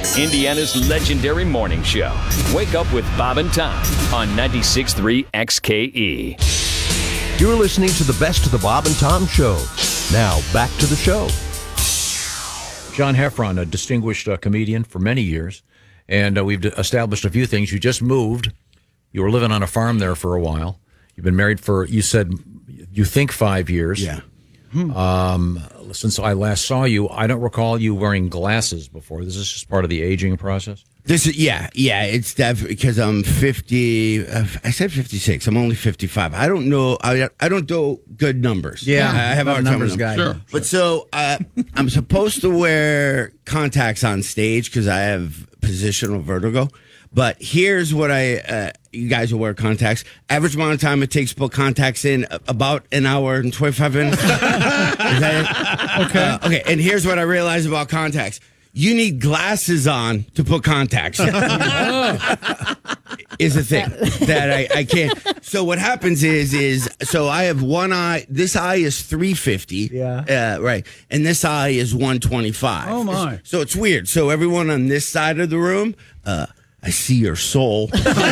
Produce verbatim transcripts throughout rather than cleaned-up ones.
Indiana's legendary morning show. Wake up with Bob and Tom on ninety-six point three X K E. You're listening to the best of the Bob and Tom Show. Now, back to the show. John Heffron, a distinguished uh, comedian for many years, and uh, we've established a few things. You just moved. You were living on a farm there for a while. You've been married for, you said, you think five years. Yeah. Um, since I last saw you, I don't recall you wearing glasses before. This is just part of the aging process? This is, yeah, yeah, it's definitely because I'm fifty. Uh, I said fifty-six. I'm only fifty-five. I don't know. I I don't do good numbers. Yeah, I have a hard time with numbers guy. Sure. But so uh, I'm supposed to wear contacts on stage because I have positional vertigo. But here's what I, uh, you guys will wear contacts. Average amount of time it takes to put contacts in, about an hour and twenty-five minutes. Is that it? Okay. Uh, okay, and here's what I realized about contacts. You need glasses on to put contacts. Is a thing that I, I can't. So what happens is, is so I have one eye. This eye is three fifty. Yeah. Uh, right. And this eye is one twenty-five. Oh, my. So it's weird. So everyone on this side of the room, uh, I see your soul.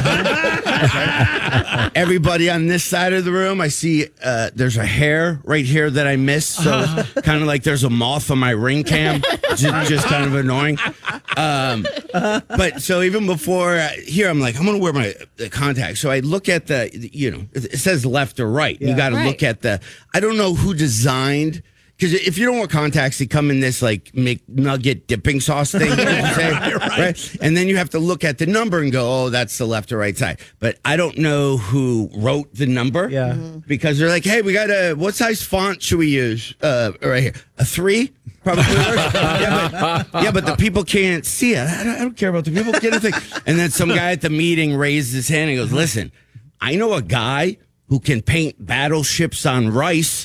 Everybody on this side of the room, I see uh, there's a hair right here that I missed. So it's kind of like there's a moth on my ring cam. Just, just kind of annoying. Um, but so even before uh, here, I'm like, I'm going to wear my uh, contacts. So I look at the, you know, it, it says left or right. Yeah. You got to Right. look at the, I don't know who designed. Because if you don't wear contacts, they come in this like McNugget dipping sauce thing, you know what I'm saying? right. right? And then you have to look at the number and go, oh, that's the left or right side. But I don't know who wrote the number. Yeah. Mm-hmm. Because they're like, hey, we got a, what size font should we use? Uh, right here. A three? Probably. yeah, but, yeah, but the people can't see it. I don't, I don't care about the people. Get a thing. And then some guy at the meeting raised his hand and goes, listen, I know a guy who can paint battleships on rice.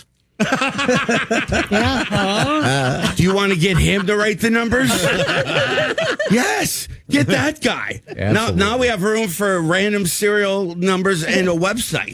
Yeah. Uh, do you want to get him to write the numbers? Yes, get that guy. Now, Absolutely. now we have room for random serial numbers and a website.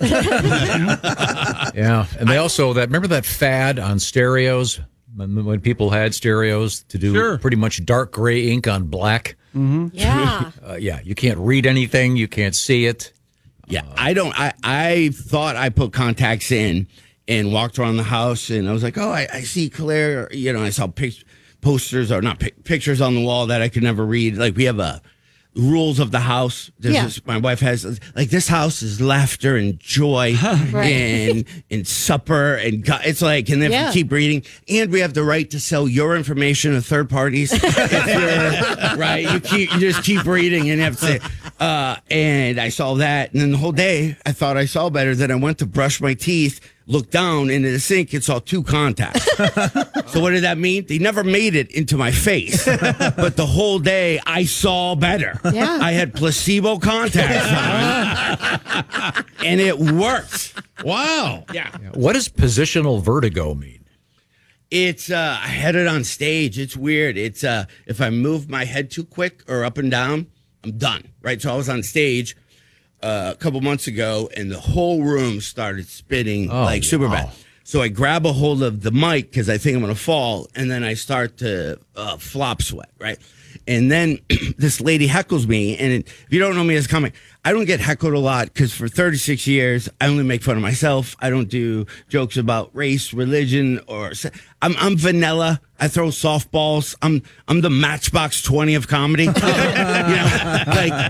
Yeah, and they also that remember that fad on stereos when, when people had stereos to do Sure. pretty much dark gray ink on black. Yeah. Uh, yeah, you can't read anything, you can't see it. Yeah, I don't. I I thought I put contacts in and walked around the house, and I was like, oh, I, I see Claire. You know, I saw pic- posters or not pic- pictures on the wall that I could never read. Like we have a. Rules of the house. There's Yeah. this, my wife has like this house is laughter and joy Right. and and supper and go- it's like and then if Yeah. you keep reading and we have the right to sell your information to third parties. If you're- right? You keep you just keep reading and you have to say. Uh, and I saw that, and then the whole day I thought I saw better. Then I went to brush my teeth, looked down into the sink, and saw two contacts. So what did that mean? They never made it into my face, but the whole day I saw better. Yeah. I had placebo contacts on, and it worked. Wow. Yeah, What does positional vertigo mean? it's uh, I had it on stage. It's weird. It's uh, if I move my head too quick or up and down, I'm done. Right. So I was on stage uh, a couple months ago, and the whole room started spinning Oh, like super wow. bad. So I grab a hold of the mic because I think I'm going to fall, and then I start to uh, flop sweat, right? And then this lady heckles me, and it, if you don't know me as a comic, I don't get heckled a lot because for thirty-six years, I only make fun of myself. I don't do jokes about race, religion, or se- I'm I'm vanilla. I throw softballs. I'm I'm the Matchbox twenty of comedy. You know, like